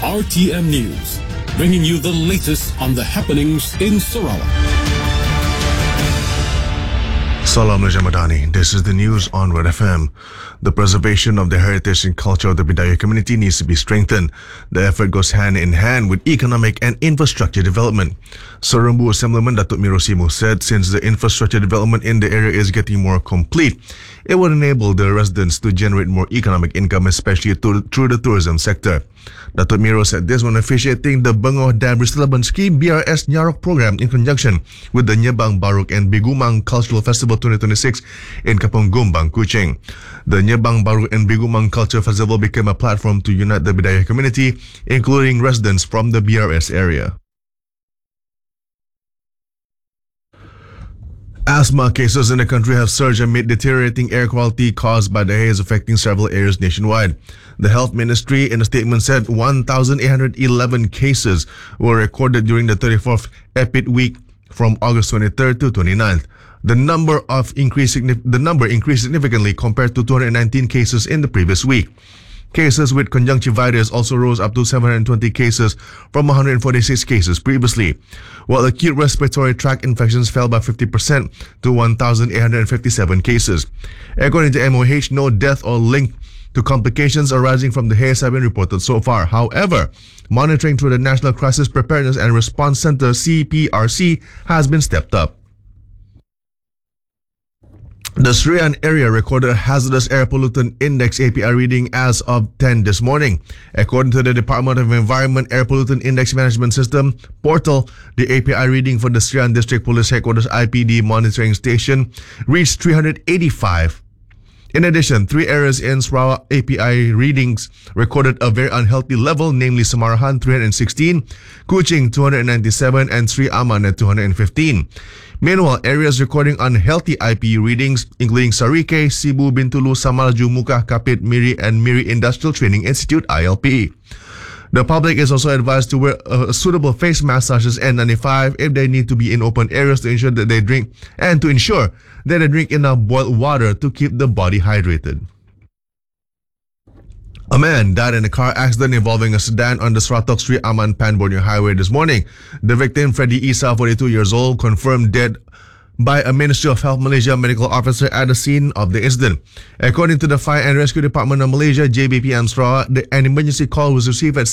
RTM News, bringing you the latest on the happenings in Sarawak. Salam Ramadani. This is the news on Red FM. The preservation of the heritage and culture of the Bidayuh community needs to be strengthened. The effort goes hand in hand with economic and infrastructure development. Serembu Assemblyman Datuk Mirosimu said since the infrastructure development in the area is getting more complete, it will enable the residents to generate more economic income, especially through the tourism sector. Datuk Miro said this when officiating the Bengoh Dam Resettlement Scheme BRS Nyarok program in conjunction with the Nyebang Baruk and Bigumang Cultural Festival 2026 in Kapong Gombang, Kuching. The Nyebang Baruk and Bigumang Culture Festival became a platform to unite the Bidayuh community, including residents from the BRS area. Asthma cases in the country have surged amid deteriorating air quality caused by the haze affecting several areas nationwide. The Health Ministry in a statement said 1,811 cases were recorded during the 34th EPID week from August 23rd to 29th. The number increased significantly compared to 219 cases in the previous week. Cases with conjunctivitis also rose up to 720 cases from 146 cases previously, while acute respiratory tract infections fell by 50% to 1,857 cases. According to MOH, no death or link to complications arising from the haze have been reported so far. However, monitoring through the National Crisis Preparedness and Response Center CPRC has been stepped up. The Serian area recorded a hazardous air pollutant index API reading as of 10 this morning. According to the Department of Environment Air Pollutant Index Management System portal, the API reading for the Serian District Police Headquarters IPD monitoring station reached 385. In addition, 3 areas in Sarawak API readings recorded a very unhealthy level, namely Samarahan 316, Kuching 297, and Sri Aman at 215. Meanwhile, areas recording unhealthy IPU readings, including Sarike, Cebu, Bintulu, Samalaju, Muka, Kapit, Miri, and Miri Industrial Training Institute (ILP). The public is also advised to wear suitable face masks such as N95 if they need to be in open areas to ensure that they drink enough boiled water to keep the body hydrated. A man died in a car accident involving a sedan on the Seratok Sri Aman Pan Borneo Highway this morning. The victim, Freddy Isa, 42 years old, confirmed dead by a Ministry of Health Malaysia medical officer at the scene of the incident. According to the Fire and Rescue Department of Malaysia, JBPM Sarawak, an emergency call was received at